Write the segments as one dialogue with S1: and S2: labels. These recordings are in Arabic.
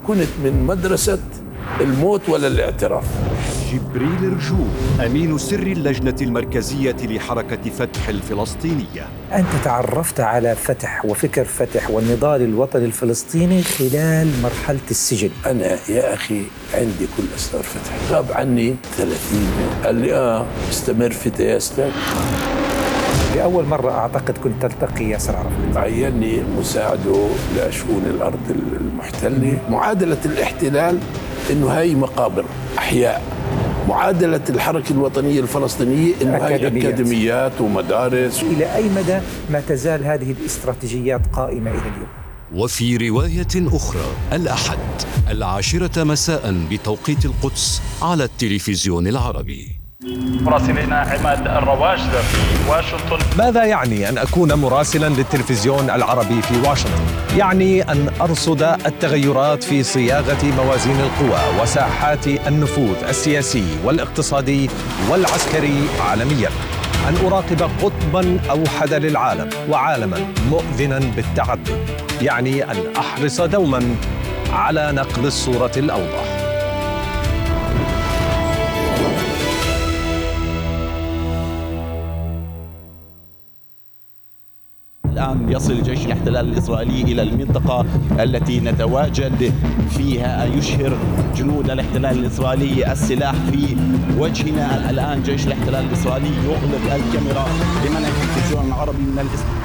S1: كنت من مدرسة الموت ولا الاعتراف.
S2: جبريل رجوب أمين سر اللجنة المركزية لحركة فتح الفلسطينية.
S3: أنت تعرفت على فتح وفكر فتح والنضال الوطني الفلسطيني خلال مرحلة السجن.
S1: أنا يا أخي عندي كل أسرار فتح، غاب عني 30 يوم. قال لي استمر في يا أستاذ.
S3: لأول مرة أعتقد كنت تلتقي ياسر عرفات.
S1: عيني مساعده لشؤون الأرض المحتلة. معادلة الاحتلال إنه هاي مقابر أحياء، معادلة الحركة الوطنية الفلسطينية إنه هاي أكاديميات ومدارس.
S3: إلى أي مدى ما تزال هذه الاستراتيجيات قائمة إلى اليوم؟
S2: وفي رواية أخرى الأحد 10 مساء بتوقيت القدس على التلفزيون العربي.
S4: مراسلنا عماد الرواش في واشنطن.
S5: ماذا يعني أن أكون مراسلاً للتلفزيون العربي في واشنطن؟ يعني أن أرصد التغيرات في صياغة موازين القوى وساحات النفوذ السياسي والاقتصادي والعسكري عالمياً، أن أراقب قطباً أوحد للعالم وعالماً مؤذناً بالتعدد، يعني أن أحرص دوماً على نقل الصورة الأوضح.
S6: الآن يصل جيش الاحتلال الإسرائيلي إلى المنطقة التي نتواجد فيها، يشهر جنود الاحتلال الإسرائيلي السلاح في وجهنا. الآن جيش الاحتلال الإسرائيلي يغلق الكاميرا لمنع التلفزيون العربي من الإسرائيل.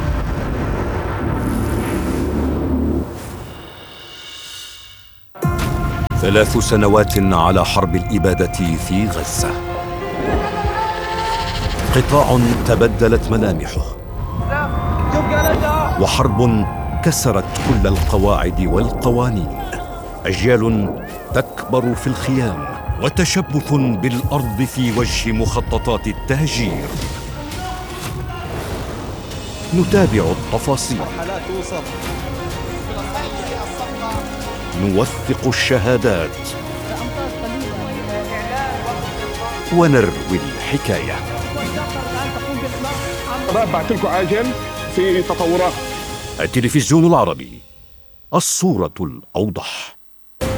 S2: 3 سنوات على حرب الإبادة في غزة، قطاع تبدلت ملامحه، وحرب كسرت كل القواعد والقوانين، أجيال تكبر في الخيام، وتشبث بالأرض في وجه مخططات التهجير. نتابع التفاصيل، نوثق الشهادات، ونروي الحكاية.
S7: بعت لكم عاجل في تطورات.
S2: التلفزيون العربي، الصورة الأوضح.